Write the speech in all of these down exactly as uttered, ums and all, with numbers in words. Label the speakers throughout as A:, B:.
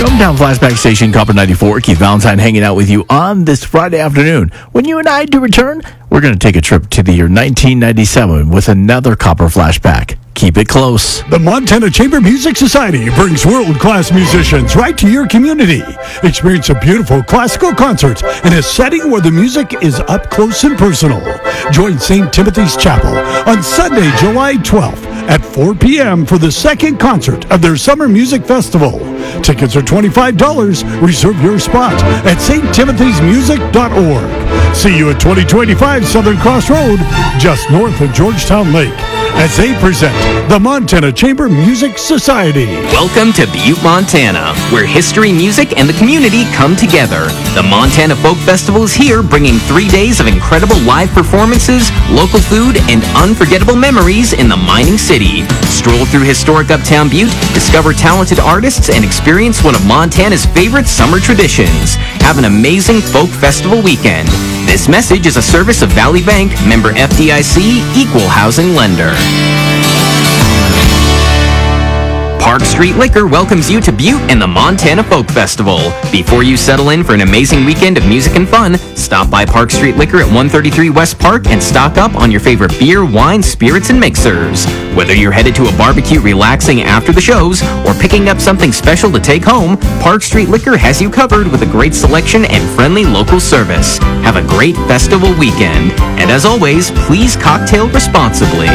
A: Hometown Flashback Station, Copper ninety-four. Keith Valentine hanging out with you on this Friday afternoon. When you and I do return, we're going to take a trip to the year nineteen ninety-seven with another Copper Flashback. Keep it close.
B: The Montana Chamber Music Society brings world-class musicians right to your community. Experience a beautiful classical concert in a setting where the music is up close and personal. Join Saint Timothy's Chapel on Sunday, July twelfth at four p.m. for the second concert of their Summer Music Festival. Tickets are twenty-five dollars. Reserve your spot at s t timothy's music dot org. See you at twenty twenty-five Southern Cross Road, just north of Georgetown Lake, as they present the Montana Chamber Music Society.
C: Welcome to Butte, Montana, where history, music, and the community come together. The Montana Folk Festival is here, bringing three days of incredible live performances, local food, and unforgettable memories in the mining city. Stroll through historic Uptown Butte, discover talented artists, and experience one of Montana's favorite summer traditions. Have an amazing folk festival weekend. This message is a service of Valley Bank, member F D I C, equal housing lender. Park Street Liquor welcomes you to Butte and the Montana Folk Festival. Before you settle in for an amazing weekend of music and fun, stop by Park Street Liquor at one thirty-three West Park and stock up on your favorite beer, wine, spirits, and mixers. Whether you're headed to a barbecue relaxing after the shows or picking up something special to take home, Park Street Liquor has you covered with a great selection and friendly local service. Have a great festival weekend. And as always, please cocktail responsibly.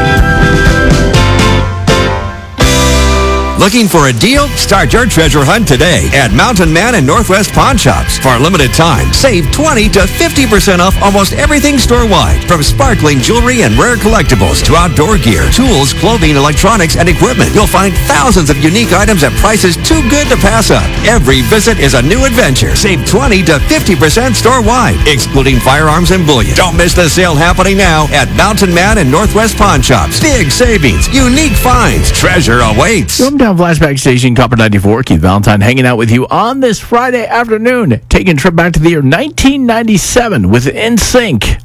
D: Looking for a deal? Start your treasure hunt today at Mountain Man and Northwest Pawn Shops. For a limited time, save twenty to fifty percent off almost everything store-wide. From sparkling jewelry and rare collectibles to outdoor gear, tools, clothing, electronics, and equipment. You'll find thousands of unique items at prices too good to pass up. Every visit is a new adventure. Save twenty to fifty percent store-wide, excluding firearms and bullion. Don't miss the sale happening now at Mountain Man and Northwest Pawn Shops. Big savings, unique finds, treasure awaits.
A: Hometown Flashback Station, Copper ninety-four. Keith Valentine hanging out with you on this Friday afternoon, taking a trip back to the year nineteen ninety-seven with N Sync